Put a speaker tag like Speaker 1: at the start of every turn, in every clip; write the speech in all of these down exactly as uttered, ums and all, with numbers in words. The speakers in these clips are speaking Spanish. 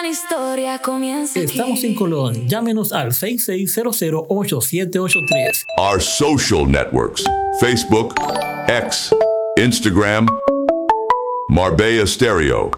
Speaker 1: buena historia comienza aquí.
Speaker 2: Estamos en Colón. Llámenos al seis seis cero cero, ocho siete ocho tres.
Speaker 3: Our social networks: Facebook, X, Instagram, Marbella Stereo.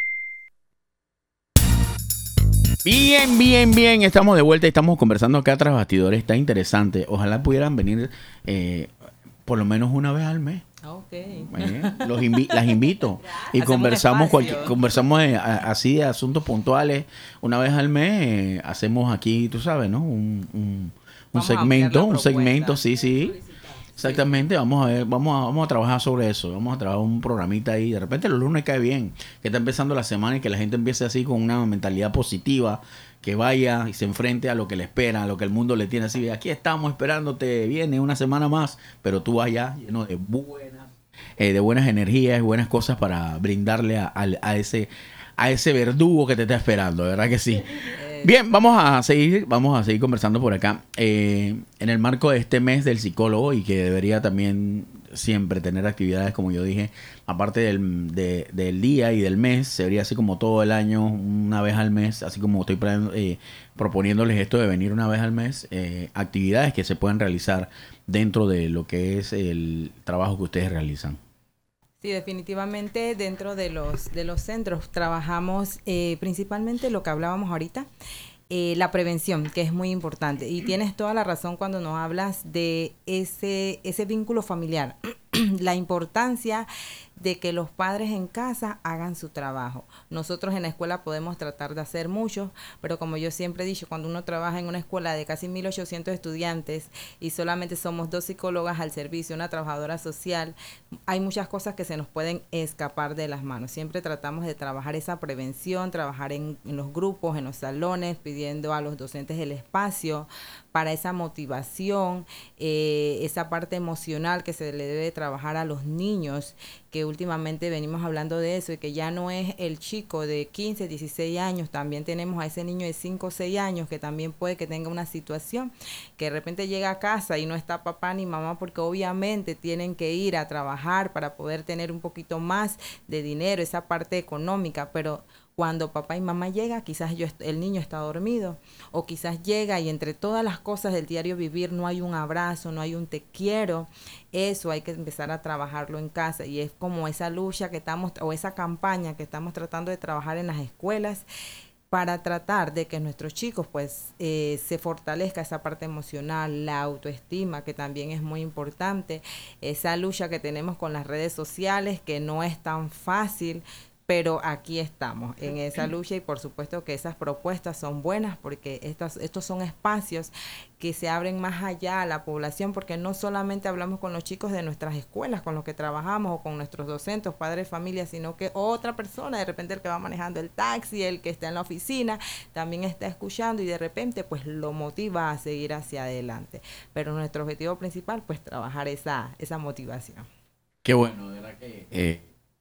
Speaker 4: Bien, bien, bien. Estamos de vuelta y estamos conversando acá tras bastidores. Está interesante. Ojalá pudieran venir eh, por lo menos una vez al mes.
Speaker 5: Okay.
Speaker 4: Eh, los invi las invito y
Speaker 5: Hacemos
Speaker 4: conversamos
Speaker 5: espacio.
Speaker 4: conversamos eh, a, así de asuntos puntuales una vez al mes. Eh, hacemos aquí, tú sabes, ¿no? Un, un, un
Speaker 5: Vamos a ampliar
Speaker 4: segmento,
Speaker 5: la
Speaker 4: un
Speaker 5: propuesta.
Speaker 4: segmento, sí, sí. Exactamente, vamos a ver, vamos a, vamos a trabajar sobre eso, vamos a trabajar un programita ahí, de repente los lunes cae bien, que está empezando la semana y que la gente empiece así con una mentalidad positiva, que vaya y se enfrente a lo que le espera, a lo que el mundo le tiene así, aquí estamos esperándote, viene una semana más, pero tú vayas lleno de buenas, eh, de buenas energías y buenas cosas para brindarle a, a, a ese a ese verdugo que te está esperando, ¿verdad que sí? Bien, vamos a seguir, vamos a seguir conversando por acá. Eh, en el marco de este mes del psicólogo y que debería también siempre tener actividades, como yo dije, aparte del, de, del día y del mes, se debería así como todo el año, una vez al mes, así como estoy eh, proponiéndoles esto de venir una vez al mes, eh, actividades que se puedan realizar dentro de lo que es el trabajo que ustedes realizan.
Speaker 5: Sí, definitivamente dentro de los de los centros trabajamos eh, principalmente lo que hablábamos ahorita, eh, la prevención, que es muy importante. Y tienes toda la razón cuando nos hablas de ese, ese vínculo familiar, la importancia de que los padres en casa hagan su trabajo. Nosotros en la escuela podemos tratar de hacer mucho, pero como yo siempre he dicho, cuando uno trabaja en una escuela de casi mil ochocientos estudiantes y solamente somos dos psicólogas al servicio, una trabajadora social, hay muchas cosas que se nos pueden escapar de las manos. Siempre tratamos de trabajar esa prevención, trabajar en, en los grupos, en los salones, pidiendo a los docentes el espacio para esa motivación, eh, esa parte emocional que se le debe trabajar a los niños, que últimamente venimos hablando de eso y que ya no es el chico de quince, dieciséis años, también tenemos a ese niño de cinco o seis años que también puede que tenga una situación, que de repente llega a casa y no está papá ni mamá porque obviamente tienen que ir a trabajar para poder tener un poquito más de dinero, esa parte económica, pero cuando papá y mamá llega, quizás yo, el niño está dormido, o quizás llega y entre todas las cosas del diario vivir no hay un abrazo, no hay un te quiero. Eso hay que empezar a trabajarlo en casa y es como esa lucha que estamos, o esa campaña que estamos tratando de trabajar en las escuelas para tratar de que nuestros chicos pues eh, se fortalezca esa parte emocional, la autoestima, que también es muy importante, esa lucha que tenemos con las redes sociales, que no es tan fácil, pero aquí estamos en esa lucha y por supuesto que esas propuestas son buenas porque estas, estos son espacios que se abren más allá a la población, porque no solamente hablamos con los chicos de nuestras escuelas con los que trabajamos o con nuestros docentes, padres de familia, sino que otra persona, de repente el que va manejando el taxi, el que está en la oficina, también está escuchando y de repente pues lo motiva a seguir hacia adelante. Pero nuestro objetivo principal pues trabajar esa, esa motivación.
Speaker 4: Qué bueno, de verdad que... Eh,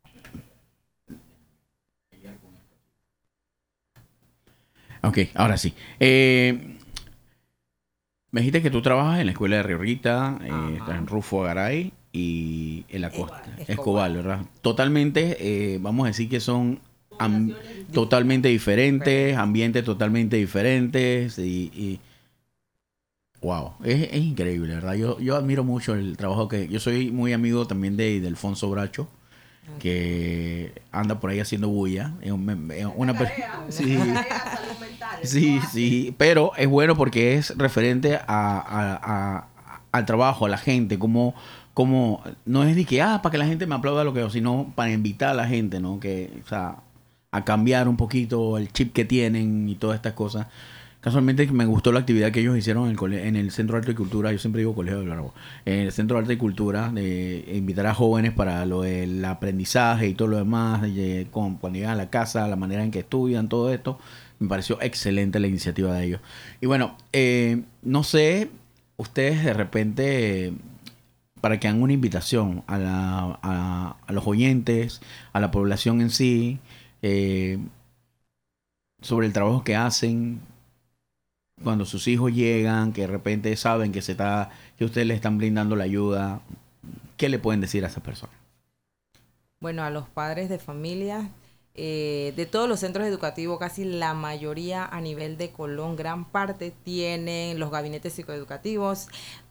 Speaker 4: Ok, ahora sí. Eh, me dijiste que tú trabajas en la escuela de Río Rita, eh, estás en Rufo Garay y en la costa.
Speaker 5: Escobar,
Speaker 4: Escobar, ¿verdad? Totalmente, eh, vamos a decir que son am- totalmente diferentes, ambientes totalmente diferentes y... y wow, es, es increíble, ¿verdad? Yo, yo admiro mucho el trabajo que... Yo soy muy amigo también de Ildefonso Bracho, que anda por ahí haciendo bulla. Es un- es una per- sí, sí, sí, pero es bueno porque es referente a, a- a- al trabajo, a la gente, como, como no es de que, ah, para que la gente me aplauda lo que hago, sino para invitar a la gente, ¿no? Que, o sea, a cambiar un poquito el chip que tienen y todas estas cosas. Casualmente me gustó la actividad que ellos hicieron en el, cole- en el Centro de Arte y Cultura. Yo siempre digo Colegio de Largo. En el Centro de Arte y Cultura, de invitar a jóvenes para lo del aprendizaje y todo lo demás, de, con, cuando llegan a la casa, la manera en que estudian, todo esto. Me pareció excelente la iniciativa de ellos. Y bueno, eh, no sé, ustedes de repente, para que hagan una invitación a, la, a, a los oyentes, a la población en sí, eh, sobre el trabajo que hacen cuando sus hijos llegan, que de repente saben que se está, que ustedes le están brindando la ayuda, ¿qué le pueden decir a esas personas?
Speaker 5: Bueno, a los padres de familia Eh, de todos los centros educativos, casi la mayoría a nivel de Colón, gran parte tienen los gabinetes psicoeducativos,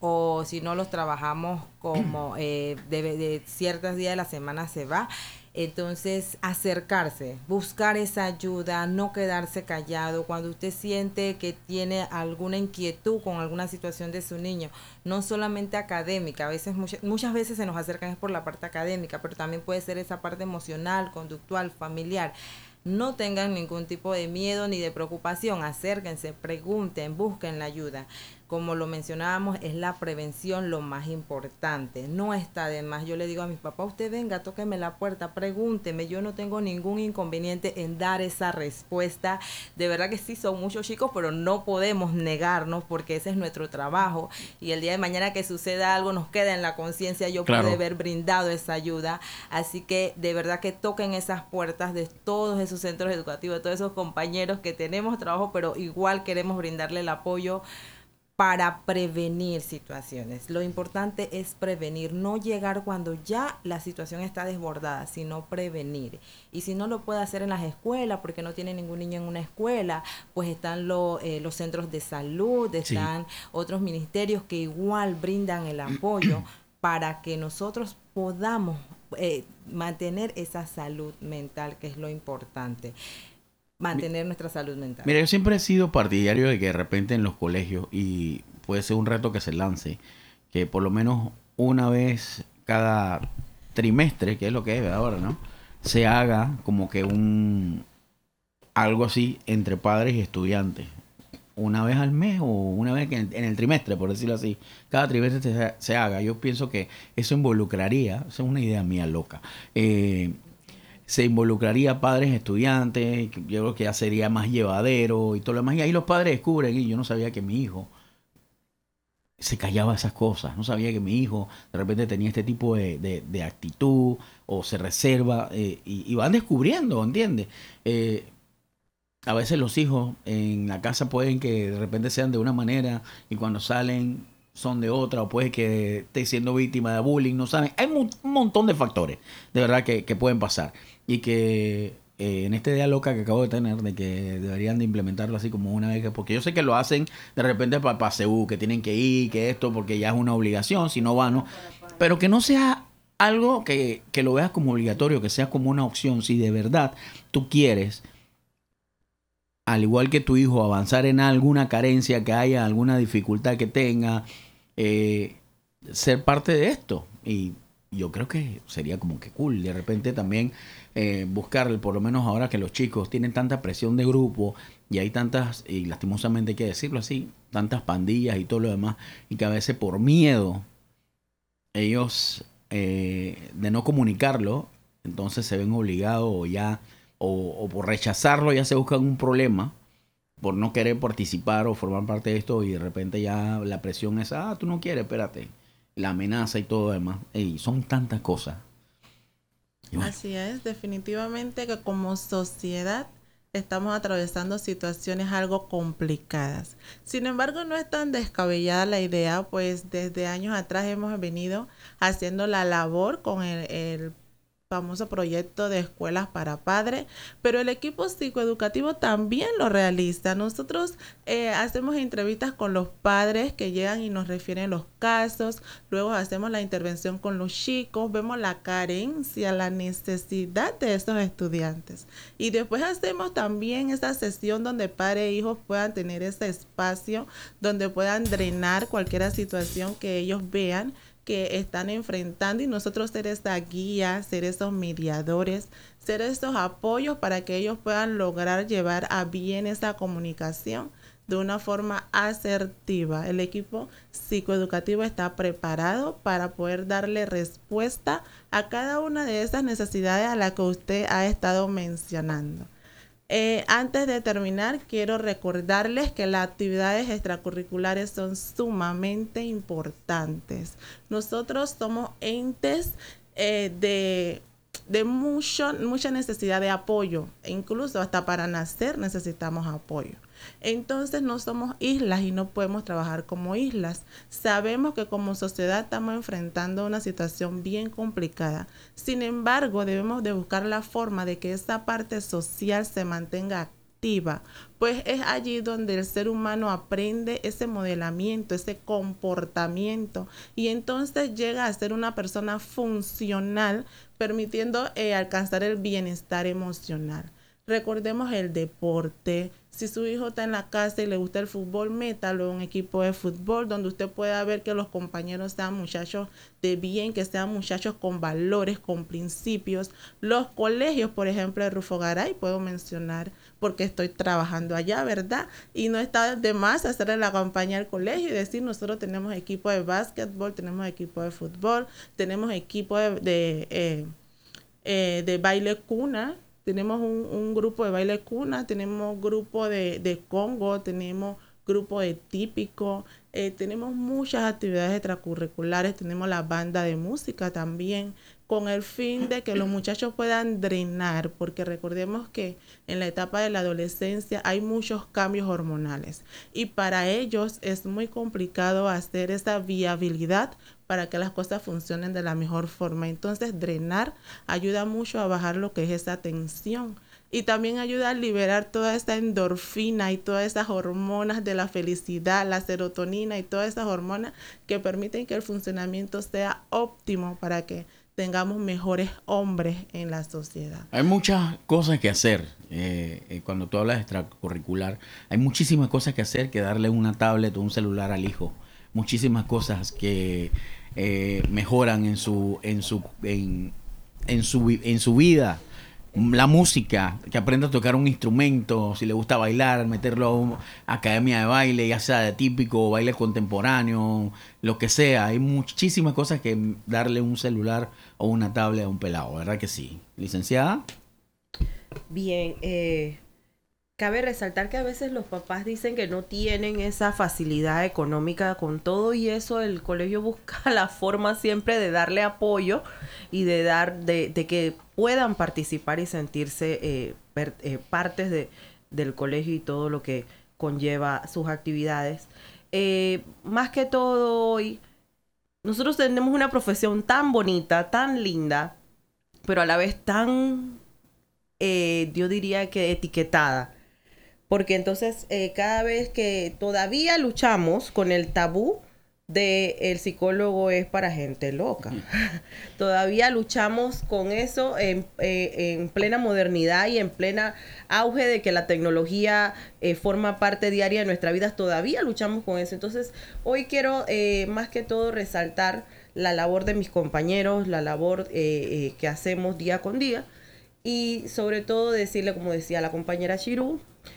Speaker 5: o si no los trabajamos como eh, de, de ciertos días de la semana se va. Entonces, acercarse, buscar esa ayuda, no quedarse callado. Cuando usted siente que tiene alguna inquietud con alguna situación de su niño, no solamente académica, a veces muchas, muchas veces se nos acercan es por la parte académica, pero también puede ser esa parte emocional, conductual, familiar. No tengan ningún tipo de miedo ni de preocupación, acérquense, pregunten, busquen la ayuda. Como lo mencionábamos, es la prevención lo más importante, no está de más. Yo le digo a mi papá, usted venga, tóqueme la puerta, pregúnteme, yo no tengo ningún inconveniente en dar esa respuesta. De verdad que sí, son muchos chicos, pero no podemos negarnos porque ese es nuestro trabajo, y el día de mañana que suceda algo nos queda en la conciencia, yo
Speaker 4: Claro.
Speaker 5: pude haber brindado esa ayuda. Así que de verdad que toquen esas puertas de todos esos centros educativos, de todos esos compañeros que tenemos trabajo, pero igual queremos brindarle el apoyo para prevenir situaciones. Lo importante es prevenir, no llegar cuando ya la situación está desbordada, sino prevenir. Y si no lo puede hacer en las escuelas, porque no tiene ningún niño en una escuela, pues están lo, eh, los centros de salud, están sí. otros ministerios que igual brindan el apoyo para que nosotros podamos eh, mantener esa salud mental, que es lo importante. Mantener nuestra salud mental.
Speaker 4: Mira, yo siempre he sido partidario de que de repente en los colegios, y puede ser un reto que se lance, que por lo menos una vez cada trimestre, que es lo que es ahora, ¿no? Se haga como que un algo así entre padres y estudiantes. Una vez al mes o una vez en, en el trimestre, por decirlo así. Cada trimestre se, se haga. Yo pienso que eso involucraría, esa es una idea mía loca, eh, se involucraría padres, estudiantes, yo creo que ya sería más llevadero y todo lo demás. Y ahí los padres descubren, y yo no sabía que mi hijo se callaba esas cosas, no sabía que mi hijo de repente tenía este tipo de, de, de actitud o se reserva, eh, y, y van descubriendo, ¿entiendes? Eh, a veces los hijos en la casa pueden que de repente sean de una manera y cuando salen son de otra, o puede que esté siendo víctima de bullying, no saben. Hay un montón de factores, de verdad, que, que pueden pasar. Y que eh, en esta idea loca que acabo de tener, de que deberían de implementarlo así como una vez, que, porque yo sé que lo hacen de repente para pa C U, que tienen que ir, que esto, porque ya es una obligación, si no van, ¿no? Pero que no sea algo que, que lo veas como obligatorio, que sea como una opción. Si de verdad tú quieres, al igual que tu hijo, avanzar en alguna carencia que haya, alguna dificultad que tenga, eh, ser parte de esto. Y yo creo que sería como que cool. De repente también eh, buscarle, por lo menos ahora que los chicos tienen tanta presión de grupo y hay tantas, y lastimosamente hay que decirlo así, tantas pandillas y todo lo demás, y que a veces por miedo ellos eh, de no comunicarlo, entonces se ven obligados o ya... O, o por rechazarlo ya se buscan un problema por no querer participar o formar parte de esto, y de repente ya la presión es, ah, tú no quieres, espérate, la amenaza y todo lo demás. Ey, son tantas cosas. Bueno.
Speaker 6: Así es, definitivamente que como sociedad estamos atravesando situaciones algo complicadas. Sin embargo, no es tan descabellada la idea, pues desde años atrás hemos venido haciendo la labor con el, el famoso proyecto de escuelas para padres, pero el equipo psicoeducativo también lo realiza. Nosotros eh, hacemos entrevistas con los padres que llegan y nos refieren los casos, luego hacemos la intervención con los chicos, vemos la carencia, la necesidad de esos estudiantes, y después hacemos también esa sesión donde padres e hijos puedan tener ese espacio donde puedan drenar cualquier situación que ellos vean que están enfrentando, y nosotros ser esa guía, ser esos mediadores, ser esos apoyos para que ellos puedan lograr llevar a bien esa comunicación de una forma asertiva. El equipo psicoeducativo está preparado para poder darle respuesta a cada una de esas necesidades a las que usted ha estado mencionando. Eh, antes de terminar, quiero recordarles que las actividades extracurriculares son sumamente importantes. Nosotros somos entes eh, de, de mucho, mucha necesidad de apoyo. E incluso hasta para nacer necesitamos apoyo. Entonces no somos islas y no podemos trabajar como islas. Sabemos que como sociedad estamos enfrentando una situación bien complicada. Sin embargo, debemos de buscar la forma de que esa parte social se mantenga activa, pues es allí donde el ser humano aprende ese modelamiento, ese comportamiento, y entonces llega a ser una persona funcional, permitiendo eh, alcanzar el bienestar emocional. Recordemos el deporte. Si su hijo está en la casa y le gusta el fútbol, métalo en un equipo de fútbol donde usted pueda ver que los compañeros sean muchachos de bien, que sean muchachos con valores, con principios. Los colegios, por ejemplo, de Rufo Garay, puedo mencionar porque estoy trabajando allá, ¿verdad? Y no está de más hacerle la campaña al colegio y decir, nosotros tenemos equipo de básquetbol, tenemos equipo de fútbol, tenemos equipo de, de, eh, eh, de baile cuna. Tenemos un, un grupo de baile cuna, tenemos grupo de, de Congo, tenemos grupo de típico, eh, tenemos muchas actividades extracurriculares, tenemos la banda de música también, con el fin de que los muchachos puedan drenar, porque recordemos que en la etapa de la adolescencia hay muchos cambios hormonales y para ellos es muy complicado hacer esa viabilidad para que las cosas funcionen de la mejor forma. Entonces, drenar ayuda mucho a bajar lo que es esa tensión y también ayuda a liberar toda esa endorfina y todas esas hormonas de la felicidad, la serotonina y todas esas hormonas que permiten que el funcionamiento sea óptimo para que tengamos mejores hombres en la sociedad.
Speaker 4: Hay muchas cosas que hacer. Eh, eh, cuando tú hablas de extracurricular, hay muchísimas cosas que hacer que darle una tablet o un celular al hijo. Muchísimas cosas que eh, mejoran en su, en su, en, en su, en su vida. La música, que aprenda a tocar un instrumento, si le gusta bailar, meterlo a una academia de baile, ya sea de típico, baile contemporáneo, lo que sea. Hay muchísimas cosas que darle un celular o una tablet a un pelado, ¿verdad que sí? ¿Licenciada?
Speaker 7: Bien, eh, cabe resaltar que a veces los papás dicen que no tienen esa facilidad económica con todo y eso el colegio busca la forma siempre de darle apoyo y de dar, de, de que puedan participar y sentirse eh, per, eh, partes de, del colegio y todo lo que conlleva sus actividades. Eh, más que todo hoy, nosotros tenemos una profesión tan bonita, tan linda, pero a la vez tan, eh, yo diría que etiquetada. Porque entonces eh, cada vez que todavía luchamos con el tabú de el psicólogo es para gente loca. Mm. Todavía luchamos con eso en, eh, en plena modernidad y en plena auge de que la tecnología eh, forma parte diaria de nuestra vida. Todavía luchamos con eso. Entonces hoy quiero eh, más que todo resaltar la labor de mis compañeros, la labor eh, eh, que hacemos día con día y sobre todo decirle, como decía la compañera Shiru,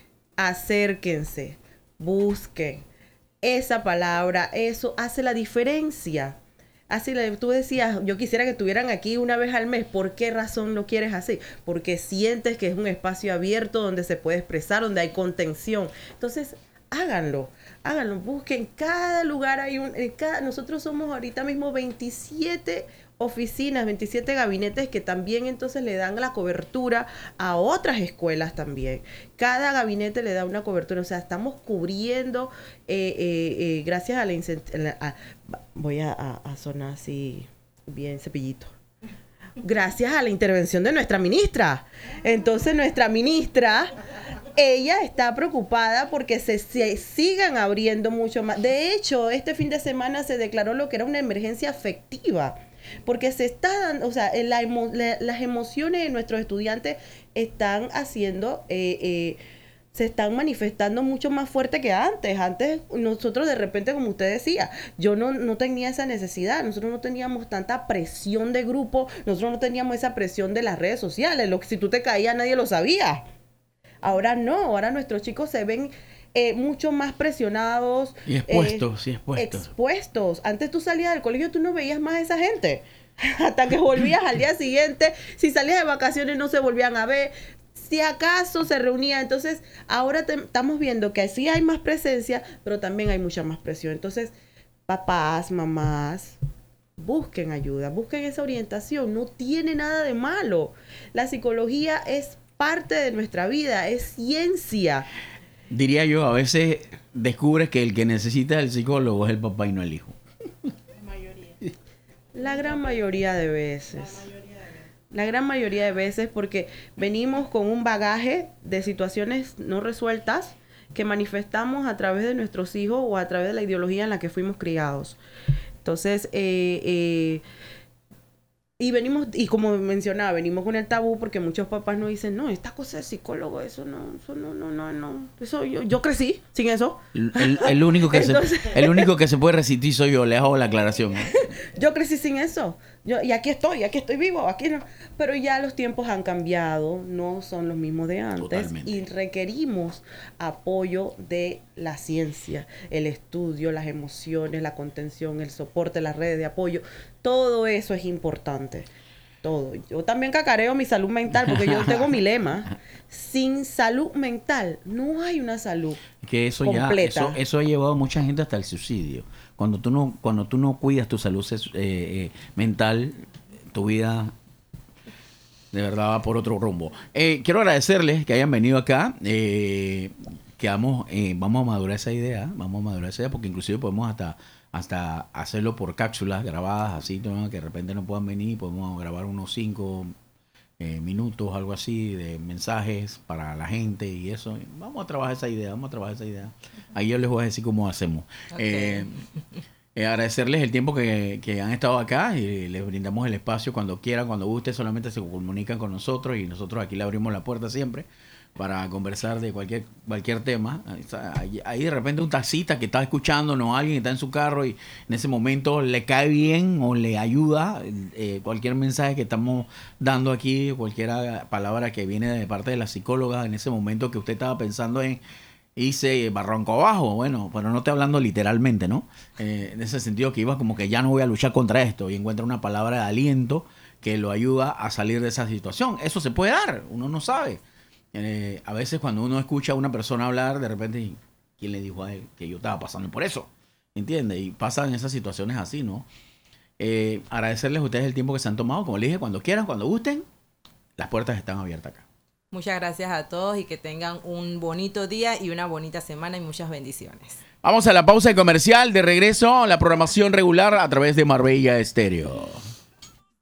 Speaker 7: acérquense, busquen. Esa palabra, eso hace la diferencia. Así la, tú decías, yo quisiera que estuvieran aquí una vez al mes. ¿Por qué razón lo quieres así? Porque sientes que es un espacio abierto donde se puede expresar, donde hay contención. Entonces, háganlo, háganlo, busquen. Cada lugar hay un... Cada, nosotros somos ahorita mismo veintisiete oficinas, veintisiete gabinetes que también entonces le dan la cobertura a otras escuelas también. Cada gabinete le da una cobertura, o sea, estamos cubriendo eh, eh, eh, gracias a la, la a, voy a, a, a sonar así bien cepillito. Gracias a la intervención de nuestra ministra. Entonces nuestra ministra, ella está preocupada porque se, se sigan abriendo mucho más. De hecho, este fin de semana se declaró lo que era una emergencia afectiva. Porque se están, o sea, la emo, la, las emociones de nuestros estudiantes están haciendo, eh, eh, se están manifestando mucho más fuerte que antes. Antes nosotros de repente, como usted decía, yo no, no tenía esa necesidad, nosotros no teníamos tanta presión de grupo, nosotros no teníamos esa presión de las redes sociales, lo que si tú te caías nadie lo sabía. Ahora no, ahora nuestros chicos se ven Eh, mucho más presionados.
Speaker 4: Y expuestos,
Speaker 7: eh,
Speaker 4: y expuestos. Expuestos.
Speaker 7: Antes tú salías del colegio, tú no veías más a esa gente. Hasta que volvías al día siguiente. Si salías de vacaciones no se volvían a ver. Si acaso se reunían. Entonces, ahora te, estamos viendo que sí hay más presencia, pero también hay mucha más presión. Entonces, papás, mamás, busquen ayuda, busquen esa orientación, no tiene nada de malo. La psicología es parte de nuestra vida, es ciencia.
Speaker 4: Diría yo, a veces descubres que el que necesita el psicólogo es el papá y no el hijo.
Speaker 7: La gran mayoría de veces. La gran mayoría de veces porque venimos con un bagaje de situaciones no resueltas que manifestamos a través de nuestros hijos o a través de la ideología en la que fuimos criados. Entonces, eh, eh, y venimos, y como mencionaba, venimos con el tabú porque muchos papás nos dicen, no, esta cosa de psicólogo, eso no, eso no, no, no, no. Eso yo, yo crecí sin eso.
Speaker 4: El, el, el único que
Speaker 7: Entonces,
Speaker 4: se, el único que se puede resistir soy yo, le hago la aclaración. ¿eh?
Speaker 7: Yo crecí sin eso. Yo, y aquí estoy, aquí estoy vivo, aquí no. Pero ya los tiempos han cambiado, no son los mismos de antes.
Speaker 4: Totalmente.
Speaker 7: Y requerimos apoyo de la ciencia, el estudio, las emociones, la contención, el soporte, las redes de apoyo. Todo eso es importante. Todo. Yo también cacareo mi salud mental porque yo tengo mi lema. Sin salud mental no hay una salud
Speaker 4: que eso
Speaker 7: completa.
Speaker 4: ya eso, eso ha llevado a mucha gente hasta el suicidio. Cuando tú no cuando tú no cuidas tu salud eh, eh, mental, tu vida de verdad va por otro rumbo. Eh, quiero agradecerles que hayan venido acá. Eh, que vamos, eh, vamos a madurar esa idea, vamos a madurar esa idea porque inclusive podemos hasta hasta hacerlo por cápsulas grabadas así, ¿no? Que de repente no puedan venir, podemos grabar unos cinco eh, minutos, algo así, de mensajes para la gente y eso. Vamos a trabajar esa idea, vamos a trabajar esa idea. Ahí yo les voy a decir cómo hacemos. Okay. Eh, eh, agradecerles el tiempo que, que han estado acá y les brindamos el espacio cuando quieran, cuando guste, solamente se comunican con nosotros y nosotros aquí le abrimos la puerta siempre para conversar de cualquier cualquier tema. Ahí, ahí de repente un taxista que está escuchándonos, alguien que está en su carro y en ese momento le cae bien o le ayuda eh, cualquier mensaje que estamos dando aquí, cualquier palabra que viene de parte de la psicóloga en ese momento que usted estaba pensando en hice barranco abajo, bueno, pero no estoy hablando literalmente, ¿no? Eh, en ese sentido que iba como que ya no voy a luchar contra esto y encuentra una palabra de aliento que lo ayuda a salir de esa situación. Eso se puede dar, uno no sabe. Eh, a veces cuando uno escucha a una persona hablar, de repente, ¿quién le dijo a él que yo estaba pasando por eso? ¿Entiendes? Y pasan esas situaciones así, ¿no? Eh, agradecerles a ustedes el tiempo que se han tomado. Como les dije, cuando quieran, cuando gusten, las puertas están abiertas acá.
Speaker 5: Muchas gracias a todos y que tengan un bonito día y una bonita semana y muchas bendiciones.
Speaker 4: Vamos a la pausa comercial. De regreso a la programación regular a través de Marbella Estéreo.